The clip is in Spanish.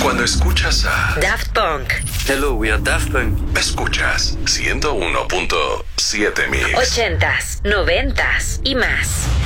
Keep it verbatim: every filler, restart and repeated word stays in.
Cuando escuchas a Daft Punk. Hello, we are Daft Punk. Escuchas ciento uno punto siete Mix. Ochentas, noventas y más.